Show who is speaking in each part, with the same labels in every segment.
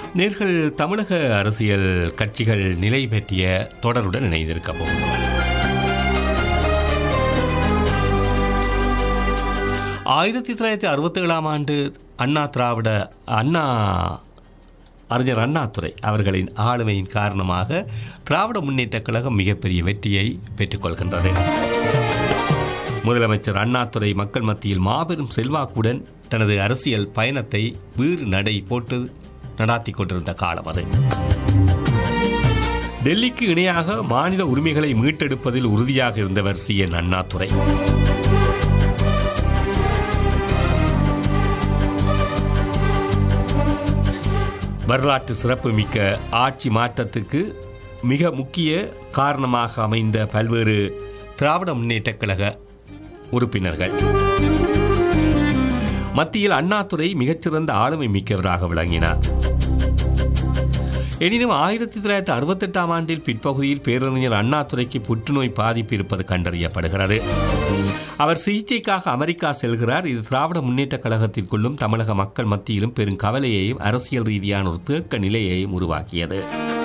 Speaker 1: நேர்கள் தமிழக அரசியல் கட்சிகள் நிலை பற்றிய தொடருடன் இணைந்திருக்க போகிறோம். 1967 ஆண்டு அண்ணா அறிஞர் அண்ணாதுரை அவர்களின் ஆளுமையின் காரணமாக திராவிட முன்னேற்றக் கழகம் மிகப்பெரிய வெற்றியை பெற்றுக்கொள்கின்றது. முதலமைச்சர் அண்ணாதுரை மக்கள் மத்தியில் மாபெரும் செல்வாக்குடன் தனது அரசியல் பயணத்தை வீறு நடை போட்டு நடாத்தி கொண்டிருந்த காலம் அது. டெல்லிக்கு இணையாக மாநில உரிமைகளை மீட்டெடுப்பதில் உறுதியாக இருந்தவர் CN அண்ணாதுரை. வரலாற்று சிறப்புமிக்க ஆட்சி மாற்றத்துக்கு மிக முக்கிய காரணமாக அமைந்த பல்வேறு திராவிட முன்னேற்றக் கழக உறுப்பினர்கள் மத்தியில் அண்ணாதுரை மிகச்சிறந்த ஆளுமை மிக்கவராக விளங்கினார். எனினும் 1968 ஆண்டில் பிற்பகுதியில் பேரறிஞர் அண்ணாதுரைக்கு புற்றுநோய் பாதிப்பு இருப்பது கண்டறியப்படுகிறது. அவர் சிகிச்சைக்காக அமெரிக்கா செல்கிறார். இது திராவிட முன்னேற்றக் கழகத்திற்குள்ளும் தமிழக மக்கள் மத்தியிலும் பெரும் கவலையையும் அரசியல் ரீதியான ஒரு தேக்க நிலையையும் உருவாக்கியது.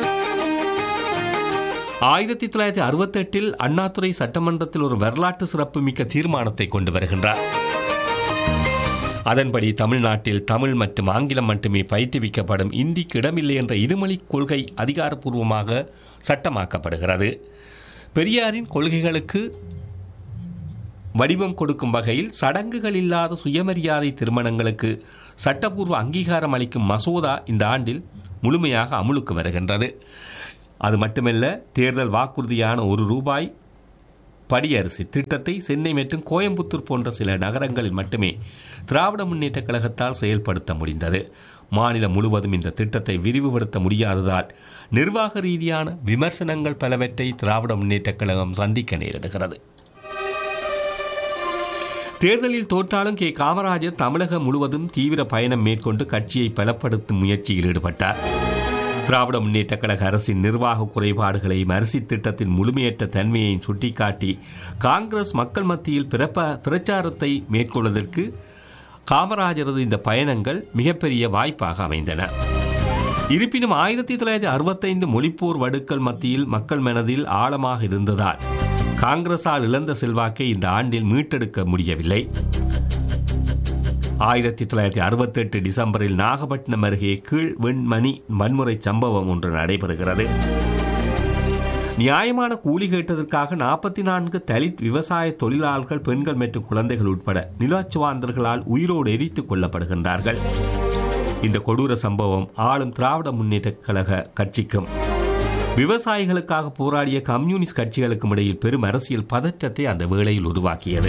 Speaker 1: 1968 அண்ணாதுரை சட்டமன்றத்தில் ஒரு வரலாற்று சிறப்புமிக்க தீர்மானத்தை கொண்டு வருகின்றார். அதன்படி தமிழ்நாட்டில் தமிழ் மற்றும் ஆங்கிலம் மட்டுமே பயிற்றுவிக்கப்படும், இந்திக்கு இடமில்லை என்ற இருமொழி கொள்கை அதிகாரப்பூர்வமாக சட்டமாக்கப்படுகிறது. பெரியாரின் கொள்கைகளுக்கு வடிவம் கொடுக்கும் வகையில் சடங்குகள் இல்லாத சுயமரியாதை திருமணங்களுக்கு சட்டப்பூர்வ அங்கீகாரம் அளிக்கும் மசோதா இந்த ஆண்டில் முழுமையாக அமுலுக்கு வருகின்றது. அது மட்டுமல்ல, தேர்தல் வாக்குறுதியான ₹1 படியரிசி திட்டத்தை சென்னை மற்றும் கோயம்புத்தூர் போன்ற சில நகரங்களில் மட்டுமே திராவிட முன்னேற்றக் கழகத்தால் செயல்படுத்த முடிந்தது. மாநிலம் முழுவதும் இந்த திட்டத்தை விரிவுபடுத்த முடியாததால் நிர்வாக ரீதியான விமர்சனங்கள் பலவற்றை திராவிட முன்னேற்றக் கழகம் சந்திக்க நேரிடுகிறது. தேர்தலில் தோற்றாலும் காமராஜர் தமிழகம் முழுவதும் தீவிர பயணம் மேற்கொண்டு கட்சியை பலப்படுத்தும் முயற்சியில் ஈடுபட்டார். திராவிட முன்னேற்றக் கழக அரசின் நிர்வாக குறைபாடுகளையும் அரிசி திட்டத்தின் முழுமையற்ற தன்மையையும் சுட்டிக்காட்டி காங்கிரஸ் மக்கள் மத்தியில் பிரச்சாரத்தை மேற்கொள்வதற்கு காமராஜரது இந்த பயணங்கள் மிகப்பெரிய வாய்ப்பாக அமைந்தன. இருப்பினும் 1965 மொழிப்போர் வடுக்கள் மத்தியில் மக்கள் மனதில் ஆழமாக இருந்ததால் காங்கிரஸால் இழந்த செல்வாக்கை இந்த ஆண்டில் மீட்டெடுக்க முடியவில்லை. 1968 டிசம்பரில் நாகப்பட்டினம் அருகே கீழ் வெண்மணி வன்முறை சம்பவம் ஒன்று நடைபெறுகிறது. நியாயமான கூலி கேட்டதற்காக 44 தலித் விவசாய தொழிலாளர்கள், பெண்கள் மற்றும் குழந்தைகள் உட்பட நிலச்சுவாந்தர்களால் உயிரோடு எரித்துக் கொல்லப்படுகின்றார்கள். இந்த கொடூர சம்பவம் ஆளும் திராவிட முன்னேற்றக் கழக கட்சிக்கும் விவசாயிகளுக்காக போராடிய கம்யூனிஸ்ட் கட்சிகளுக்கும் இடையில் பெரும் அரசியல் பதற்றத்தை அந்த வேளையில் உருவாக்கியது.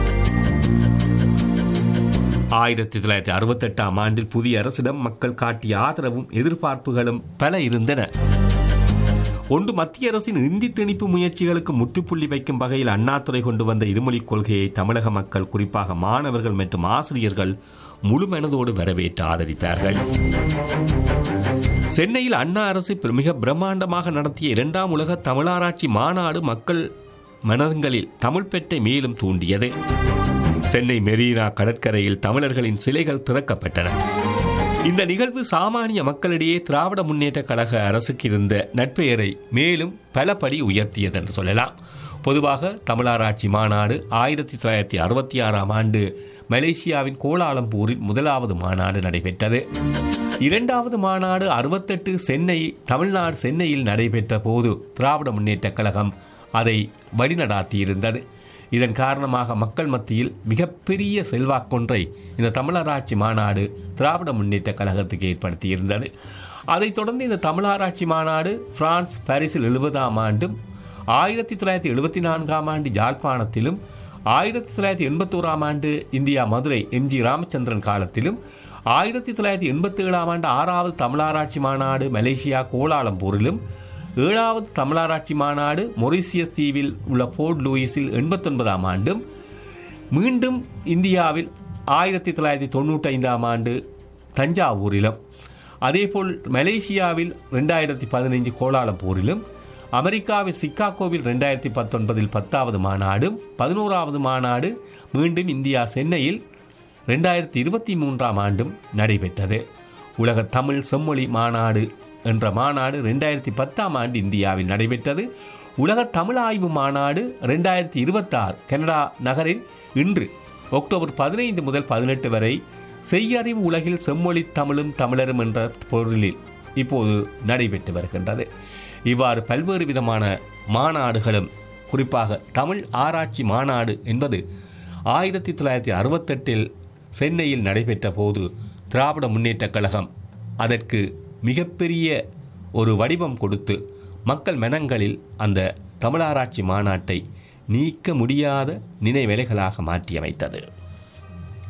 Speaker 1: 1968 ஆண்டில் புதிய அரசிடம் மக்கள் காட்டிய ஆதரவும் எதிர்பார்ப்புகளும் பல இருந்தன. ஒன்று, மத்திய அரசின் இந்தி திணிப்பு முயற்சிகளுக்கு முற்றுப்புள்ளி வைக்கும் வகையில் அண்ணாதுரை கொண்டு வந்த இருமொழிக் கொள்கையை தமிழக மக்கள், குறிப்பாக மாணவர்கள் மற்றும் ஆசிரியர்கள் முழு மனதோடு வரவேற்று ஆதரித்தார்கள். சென்னையில் அண்ணா அரசு மிக பிரம்மாண்டமாக நடத்திய 2ஆம் உலக தமிழாராய்ச்சி மாநாடு மக்கள் மனங்களில் தமிழ் பெற்றை மேலும் தூண்டியது. சென்னை மெரீனா கடற்கரையில் தமிழர்களின் சிலைகள் திறக்கப்பட்டன. இந்த நிகழ்வு சாமானிய மக்களிடையே திராவிட முன்னேற்றக் கழக அரசுக்கு இருந்த நற்பெயரை மேலும் பலபடி உயர்த்தியது என்று சொல்லலாம். பொதுவாக தமிழாராய்ச்சி மாநாடு 1966 ஆண்டு மலேசியாவின் கோலாலம்பூரில் 1வது மாநாடு நடைபெற்றது. 2வது மாநாடு 68 தமிழ்நாடு சென்னையில் நடைபெற்ற போது திராவிட முன்னேற்றக் கழகம் அதை வழிநடாத்தியிருந்தது. இதன் காரணமாக மக்கள் மத்தியில் மிகப்பெரிய செல்வாக்கொன்றை இந்த தமிழராட்சி மாநாடு திராவிட முன்னேற்றக் கழகத்துக்கு ஏற்படுத்தியிருந்தது. அதைத் தொடர்ந்து இந்த தமிழராட்சி மாநாடு பிரான்ஸ் பாரிஸில் 70ஆம் ஆண்டும், 1974ஆம் ஆண்டு யாழ்ப்பாணத்திலும், 1981ஆம் ஆண்டு இந்தியா மதுரை MG ராமச்சந்திரன் காலத்திலும், 1987ஆம் ஆண்டு 6வது தமிழராட்சி மாநாடு மலேசியா கோலாலம்பூரிலும், 7வது தமிழராட்சி மாநாடு மொரிசியஸ் தீவில் உள்ள போர்ட் லூயிஸில் 89ஆம் ஆண்டும், மீண்டும் இந்தியாவில் 1995ஆம் ஆண்டு தஞ்சாவூரிலும், அதேபோல் மலேசியாவில் 2015 கோலாலம்பூரிலும், அமெரிக்காவில் சிக்காகோவில் 2019 10வது மாநாடும், 11வது மாநாடு மீண்டும் இந்தியா சென்னையில் 2023ஆம் ஆண்டும் நடைபெற்றது. உலக தமிழ் செம்மொழி மாநாடு என்ற மாநாடு 2010ஆம் ஆண்டு இந்தியாவில் நடைபெற்றது. உலக தமிழ் ஆய்வு மாநாடு 2026 கனடா நகரில் இன்று அக்டோபர் 15 முதல் 18 வரை செய்யறிவு உலகில் செம்மொழி தமிழும் தமிழரும் என்ற பொருளில் இப்போது நடைபெற்று வருகின்றது. இவ்வாறு பல்வேறு விதமான மாநாடுகளும், குறிப்பாக தமிழ் ஆராய்ச்சி மாநாடு என்பது 1968 சென்னையில் நடைபெற்ற போது திராவிட முன்னேற்றக் கழகம் அதற்கு மிகப்பெரிய ஒரு வடிவம் கொடுத்து மக்கள் மனங்களில் அந்த தமிழாராய்ச்சி மாநாட்டை நீக்க முடியாத நினைவலைகளாக மாற்றியமைத்தது.